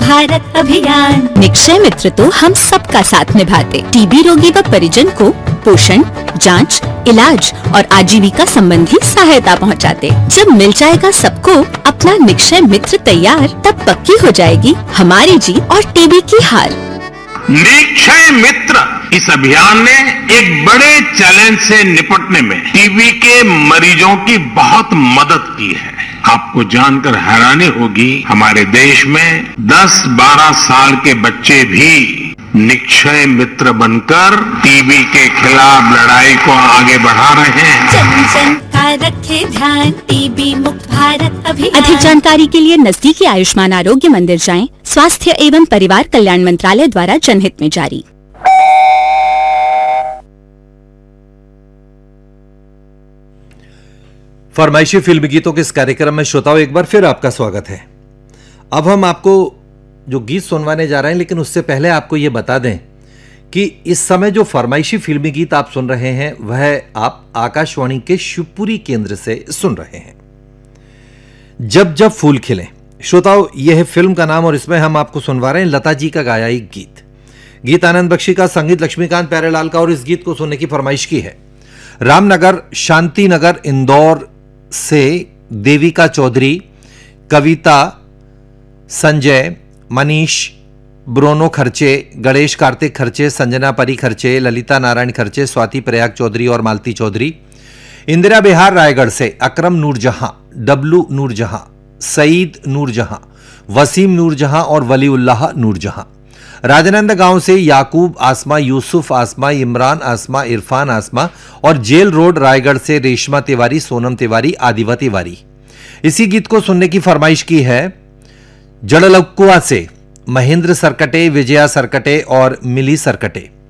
भारत अभियान। निक्षय मित्र तो हम सबका साथ निभाते, टीबी रोगी व परिजन को पोषण, जांच, इलाज और आजीविका संबंधी सहायता पहुंचाते। जब मिल जाएगा सबको अपना निक्षय मित्र तैयार, तब पक्की हो जाएगी हमारी जीत और टीबी की हार। निक्षय मित्र इस अभियान ने एक बड़े चैलेंज से निपटने में टीबी के मरीजों की बहुत मदद की है। आपको जानकर हैरानी होगी, हमारे देश में 10-12 साल के बच्चे भी निक्षय मित्र बनकर टीबी के खिलाफ लड़ाई को आगे बढ़ा रहे हैं। जन जन का रखे ध्यान, टीबी मुक्त भारत अभियान। अधिक जानकारी के लिए नजदीकी आयुष्मान आरोग्य मंदिर जाएं। स्वास्थ्य एवं परिवार कल्याण मंत्रालय द्वारा जनहित में जारी। फरमाइशी फिल्मी गीतों के इस कार्यक्रम में श्रोताओं एक बार फिर आपका स्वागत है। अब हम आपको जो गीत सुनवाने जा रहे हैं, लेकिन उससे पहले आपको यह बता दें कि इस समय जो फरमाइशी फिल्मी गीत आप सुन रहे हैं वह आप आकाशवाणी के शिवपुरी केंद्र से सुन रहे हैं। जब जब फूल खिले, श्रोताओं यह फिल्म का नाम और इसमें हम आपको सुनवा रहे हैं लता जी का गाया एक गीत आनंद बख्शी का, संगीत लक्ष्मीकांत प्यारेलाल का, और इस गीत को सुनने की फरमाइश की है रामनगर, शांति नगर, इंदौर से देविका चौधरी, कविता, संजय, मनीष, ब्रोनो खर्चे, गणेश कार्तिक खर्चे, संजना परी खर्चे, ललिता नारायण खर्चे, स्वाति प्रयाग चौधरी और मालती चौधरी, इंदिरा बिहार रायगढ़ से अकरम नूरजहां, डब्लू नूरजहां, सईद नूरजहां, वसीम नूरजहां और वलीउल्लाह नूरजहां, राजनंद गांव से याकूब आसमा, यूसुफ आसमा, इमरान आसमा, इरफान आसमा और जेल रोड रायगढ़ से रेशमा तिवारी, सोनम तिवारी, आदिवा तिवारी। इसी गीत को सुनने की फरमाइश की है जड़लकुआ से महेंद्र सरकटे, विजया सरकटे और मिली सरकटे।